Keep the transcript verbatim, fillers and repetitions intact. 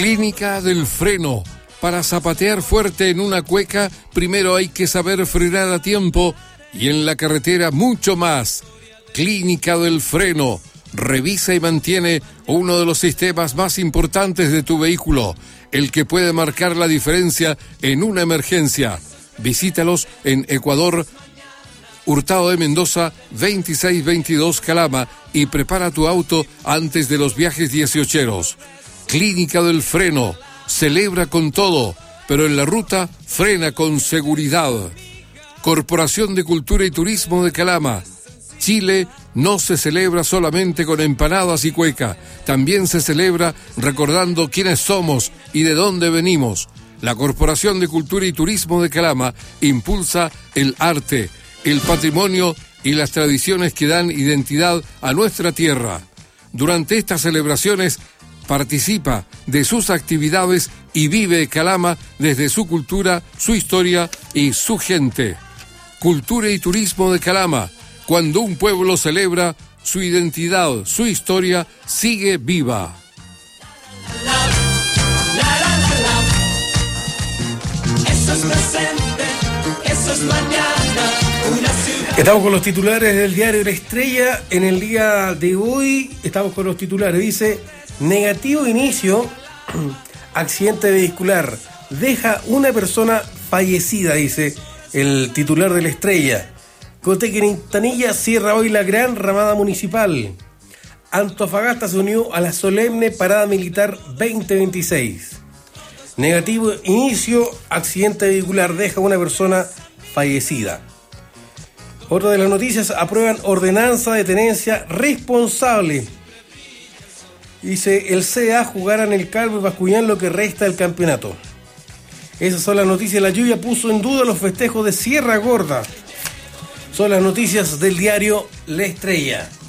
Clínica del Freno. Para zapatear fuerte en una cueca, primero hay que saber frenar a tiempo y en la carretera mucho más. Clínica del Freno. Revisa y mantiene uno de los sistemas más importantes de tu vehículo, el que puede marcar la diferencia en una emergencia. Visítalos en Ecuador, Hurtado de Mendoza, veintiséis veintidós Calama, y prepara tu auto antes de los viajes dieciocheros. Clínica del Freno. Celebra con todo, pero en la ruta frena con seguridad. Corporación de Cultura y Turismo de Calama. Chile no se celebra solamente con empanadas y cueca, también se celebra recordando quiénes somos y de dónde venimos. La Corporación de Cultura y Turismo de Calama impulsa el arte, el patrimonio y las tradiciones que dan identidad a nuestra tierra. Durante estas celebraciones, participa de sus actividades y vive Calama desde su cultura, su historia y su gente. Cultura y Turismo de Calama. Cuando un pueblo celebra, su identidad, su historia sigue viva. Eso es presente, eso es mañana. Estamos con los titulares del diario La Estrella. En el día de hoy estamos con los titulares. Dice: negativo inicio, accidente vehicular, deja una persona fallecida, dice el titular de La Estrella. Cotequintanilla cierra hoy la gran ramada municipal. Antofagasta se unió a la solemne parada militar veinte veintiséis. Negativo inicio, accidente vehicular, deja una persona fallecida. Otra de las noticias: aprueban ordenanza de tenencia responsable. Dice: el C A jugará en el Calvo y Bascuñán lo que resta del campeonato. Esas son las noticias. La lluvia puso en duda los festejos de Sierra Gorda. Son las noticias del diario La Estrella.